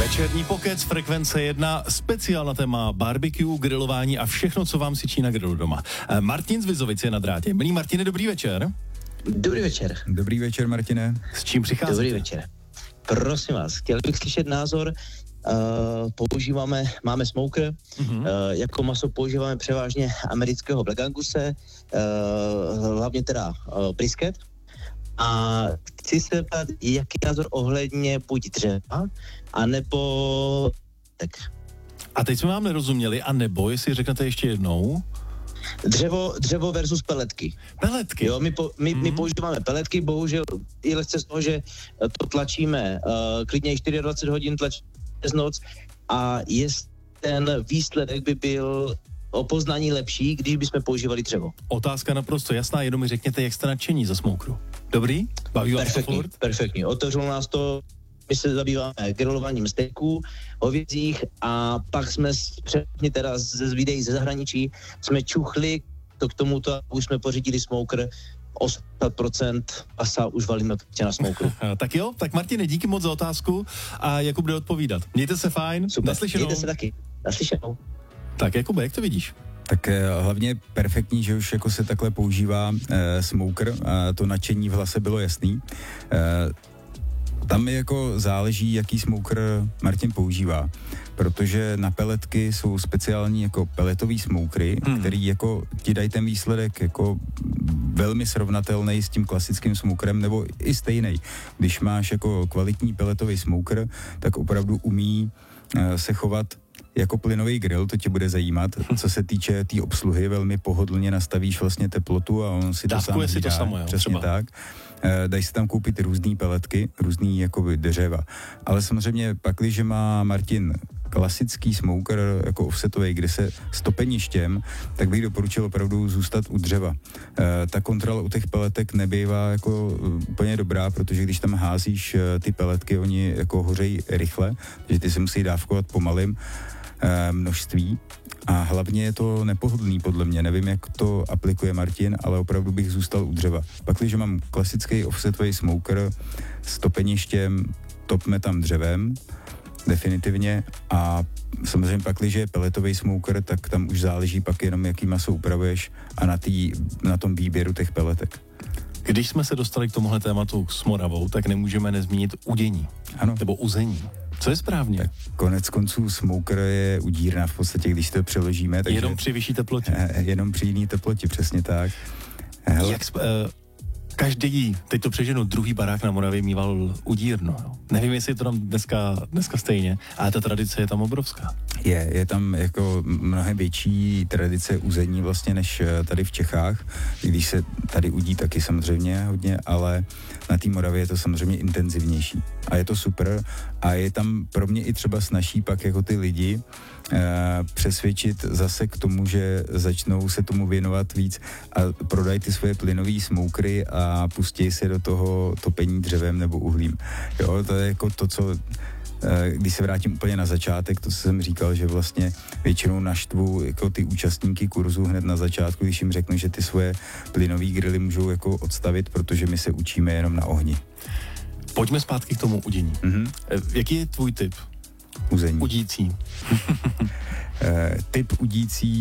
Večerní pokec, frekvence 1, speciál na téma barbecue, grilování a všechno, co vám syčí na grilu doma. Martin z Vizovic je na drátě. Milý Martine, dobrý večer. Dobrý večer. Dobrý večer, Martine. S čím přicházíte? Dobrý večer. Prosím vás, chtěl bych slyšet názor. Máme smoker, jako maso používáme převážně amerického Black Anguse, hlavně teda brisket. A chci se ptát, jaký názor ohledně buď dřeva, anebo tak. A teď jsme vám nerozuměli, a nebo, jestli řeknete ještě jednou. Dřevo versus peletky. Peletky? Jo, my používáme peletky, bohužel i lehce z toho, že to tlačíme klidně 24 hodin, tlačíme přes noc a ten výsledek by byl o poznání lepší, když bychom používali dřevo. Otázka naprosto jasná, jenom mi řekněte, jak jste nadšení za smokeru. Dobrý? Baví vás to furt? Perfektní. Otevřelo nás to, my se zabýváme grilováním steaků, hovězích a pak jsme přesně teda z videí ze zahraničí jsme čuchli k tomuto, už jsme pořídili smoker, 80% asa už valíme na smokeru. Tak jo, tak Martine, díky moc za otázku a Jakub bude odpovídat. Mějte se fajn, Super. Naslyšenou. Mějte se taky, naslyšenou. Tak Jakube, jak to vidíš? Tak hlavně perfektní, že už jako se takhle používá smoker, a to nadšení v hlase bylo jasný. Tam jako záleží, jaký smoker Martin používá, protože na peletky jsou speciální jako peletový smokery, který jako ti dají ten výsledek jako velmi srovnatelný s tím klasickým smokerem, nebo i stejný. Když máš jako kvalitní peletový smoker, tak opravdu umí se chovat jako plynový grill, to tě bude zajímat. Co se týče té obsluhy, velmi pohodlně nastavíš vlastně teplotu a on si to sám si to samo, jo, přesně třeba. tak. Dají se tam koupit různý peletky, různý jakoby dřeva. Ale samozřejmě pakliže má Martin klasický smoker jako offsetový, kde se s topeništěm, tak bych doporučil opravdu zůstat u dřeva. Ta kontrola u těch peletek nebývá jako úplně dobrá, protože když tam házíš ty peletky, oni jako hořejí rychle, takže ty se musí dávkovat pomalým množství a hlavně je to nepohodlný podle mě. Nevím, jak to aplikuje Martin, ale opravdu bych zůstal u dřeva. Pak, když mám klasický offsetový smoker s topeništěm, topme tam dřevem, definitivně, a samozřejmě pak, když je peletový smoker, tak tam už záleží pak jenom, jaký maso upravuješ a na tom výběru těch peletek. Když jsme se dostali k tomuhle tématu s Moravou, tak nemůžeme nezmínit udění. Ano. Nebo uzení. Co je správně? Tak konec konců smoker je udírna v podstatě, když to přeložíme. Takže jenom při vyšší teplotě. Jenom při jiný teplotě, přesně tak. Každý, teď to přeženu, druhý barák na Moravě mýval udírno. Jo. Nevím, jestli je to tam dneska stejně, ale ta tradice je tam obrovská. Je tam jako mnohem větší tradice uzení vlastně než tady v Čechách, když se tady udí taky samozřejmě hodně, ale na té Moravě je to samozřejmě intenzivnější. A je to super a je tam pro mě i třeba snazší pak jako ty lidi přesvědčit zase k tomu, že začnou se tomu věnovat víc a prodají ty svoje plynové smokery a pustí se do toho topení dřevem nebo uhlím. Jo, to je jako to, co když se vrátím úplně na začátek, to, co jsem říkal, že vlastně většinou naštvu jako ty účastníky kurzu hned na začátku, když jim řeknu, že ty svoje plynový grily můžou jako odstavit, protože my se učíme jenom na ohni. Pojďme zpátky k tomu udění. Jaký je tvůj tip? Uzení. Udící. Typ udící